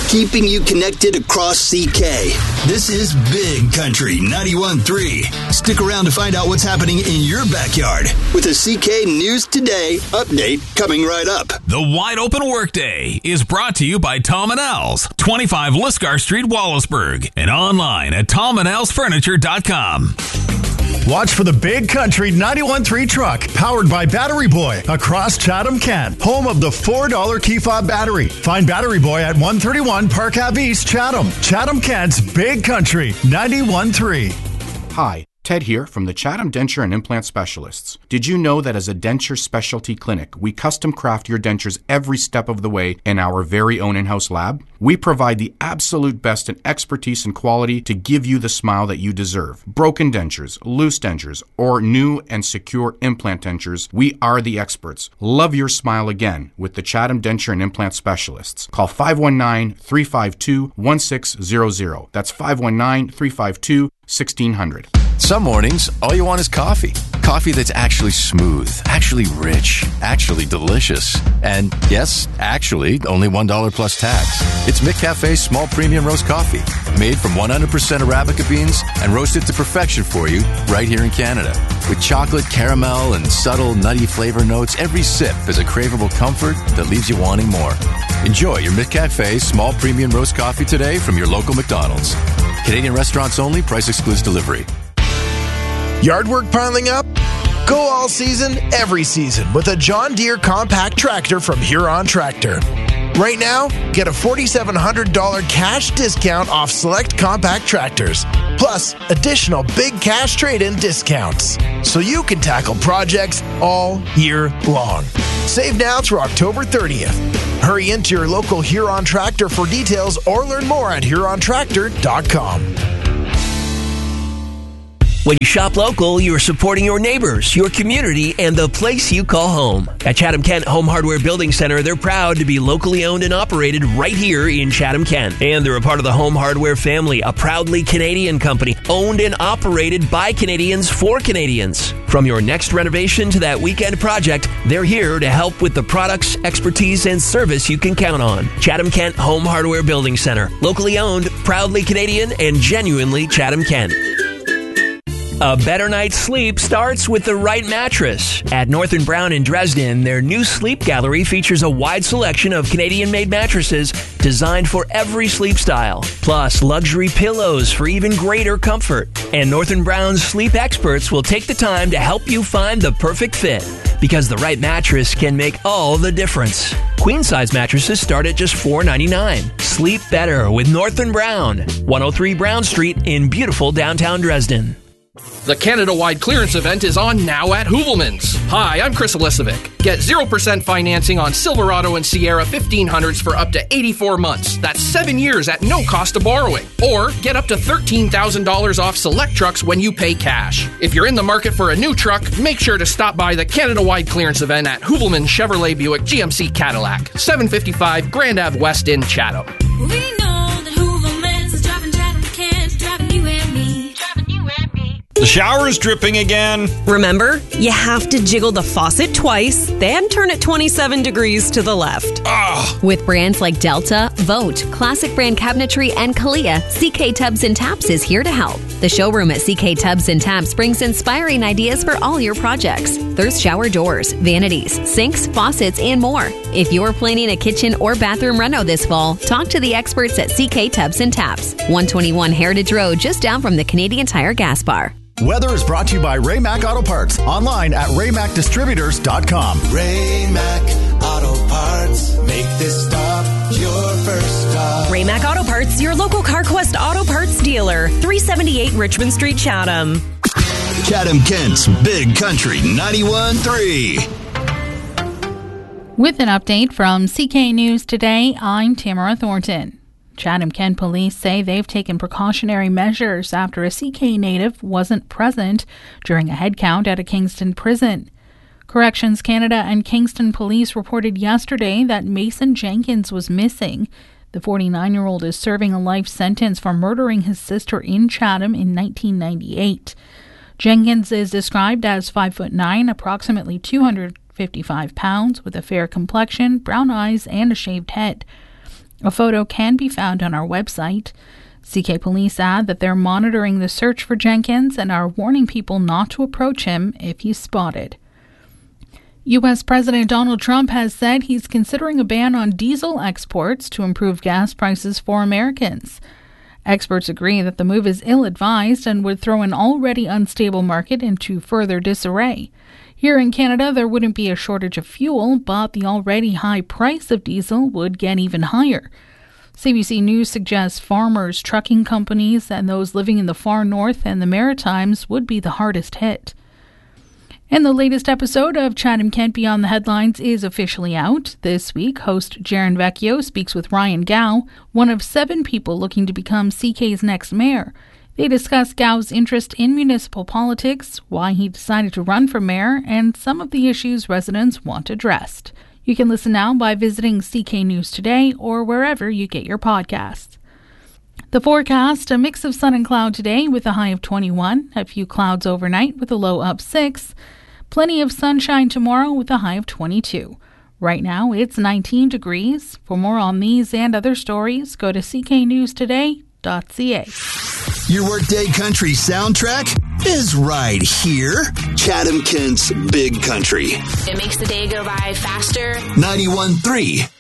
keeping you connected across CK. This is Big Country 91.3. Stick around to find out what's happening in your backyard with a CK News Today update coming right up. The Wide Open Workday is brought to you by Tom & Al's, 25 Liscar Street, Wallaceburg, and online at tomandalsfurniture.com. Watch for the Big Country 91.3 truck, powered by Battery Boy, across Chatham-Kent, home of the $4 key fob battery. Find Battery Boy at 131 Park Ave East, Chatham. Chatham-Kent's Big Country 91.3. Hi, Ted here from the Chatham Denture and Implant Specialists. Did you know that as a denture specialty clinic, we custom craft your dentures every step of the way in our very own in-house lab? We provide the absolute best in expertise and quality to give you the smile that you deserve. Broken dentures, loose dentures, or new and secure implant dentures, we are the experts. Love your smile again with the Chatham Denture and Implant Specialists. Call 519-352-1600. That's 519-352-1600. Some mornings, all you want is coffee. Coffee that's actually smooth, actually rich, actually delicious. And yes, actually, only $1 plus tax. It's McCafe's small premium roast coffee, made from 100% Arabica beans and roasted to perfection for you right here in Canada. With chocolate, caramel, and subtle nutty flavor notes, every sip is a craveable comfort that leaves you wanting more. Enjoy your McCafe small premium roast coffee today from your local McDonald's. Canadian restaurants only, price excludes delivery. Yard work piling up? Go all season, every season with a John Deere compact tractor from Huron Tractor. Right now, get a $4,700 cash discount off select compact tractors, plus additional big cash trade-in discounts, so you can tackle projects all year long. Save now through October 30th. Hurry into your local Huron Tractor for details or learn more at HuronTractor.com. When you shop local, you're supporting your neighbors, your community, and the place you call home. At Chatham-Kent Home Hardware Building Center, they're proud to be locally owned and operated right here in Chatham-Kent. And they're a part of the Home Hardware family, a proudly Canadian company, owned and operated by Canadians for Canadians. From your next renovation to that weekend project, they're here to help with the products, expertise, and service you can count on. Chatham-Kent Home Hardware Building Center, locally owned, proudly Canadian, and genuinely Chatham-Kent. A better night's sleep starts with the right mattress. At North & Brown in Dresden, their new sleep gallery features a wide selection of Canadian-made mattresses designed for every sleep style, plus luxury pillows for even greater comfort. And North & Brown's sleep experts will take the time to help you find the perfect fit, because the right mattress can make all the difference. Queen-size mattresses start at just $4.99. Sleep better with North & Brown, 103 Brown Street in beautiful downtown Dresden. The Canada-wide clearance event is on now at Hoovelmans. Hi, I'm Chris Elisovic. Get 0% financing on Silverado and Sierra 1500s for up to 84 months. That's 7 years at no cost of borrowing. Or get up to $13,000 off select trucks when you pay cash. If you're in the market for a new truck, make sure to stop by the Canada-wide clearance event at Hoovelmans Chevrolet Buick GMC Cadillac, 755 Grand Ave West in Chatham. We know that Hoovelmans is driving Chatham-Kent, driving you and me, driving you and me. The shower is dripping again. Remember, you have to jiggle the faucet twice, then turn it 27 degrees to the left. Ugh. With brands like Delta, Vote, Classic Brand Cabinetry, and Kalia, CK Tubs and Taps is here to help. The showroom at CK Tubs and Taps brings inspiring ideas for all your projects. There's shower doors, vanities, sinks, faucets, and more. If you're planning a kitchen or bathroom reno this fall, talk to the experts at CK Tubs and Taps, 121 Heritage Road, just down from the Canadian Tire gas bar. Weather is brought to you by Ray-Mac Auto Parts. Online at raymacdistributors.com. Ray-Mac Auto Parts. Make this stop your first stop. Ray-Mac Auto Parts, your local CarQuest Auto Parts dealer. 378 Richmond Street, Chatham. Chatham-Kent's Big Country 91.3. With an update from CK News Today, I'm Tamara Thornton. Chatham-Kent police say they've taken precautionary measures after a CK native wasn't present during a head count at a Kingston prison. Corrections Canada and Kingston police reported yesterday that Mason Jenkins was missing. The 49-year-old is serving a life sentence for murdering his sister in Chatham in 1998. Jenkins is described as 5'9", approximately 255 pounds, with a fair complexion, brown eyes, and a shaved head. A photo can be found on our website. CK Police add that they're monitoring the search for Jenkins and are warning people not to approach him if he's spotted. U.S. President Donald Trump has said he's considering a ban on diesel exports to improve gas prices for Americans. Experts agree that the move is ill-advised and would throw an already unstable market into further disarray. Here in Canada, there wouldn't be a shortage of fuel, but the already high price of diesel would get even higher. CBC News suggests farmers, trucking companies, and those living in the far north and the Maritimes would be the hardest hit. And the latest episode of Chatham Kent Beyond the Headlines is officially out. This week, host Jaron Vecchio speaks with Ryan Gow, one of 7 people looking to become CK's next mayor. They discuss Gow's interest in municipal politics, why he decided to run for mayor, and some of the issues residents want addressed. You can listen now by visiting CK News Today or wherever you get your podcasts. The forecast, a mix of sun and cloud today with a high of 21, a few clouds overnight with a low up 6. Plenty of sunshine tomorrow with a high of 22. Right now, it's 19 degrees. For more on these and other stories, go to cknewstoday.ca. Your Workday Country soundtrack is right here. Chatham Kent's Big Country. It makes the day go by faster. 91.3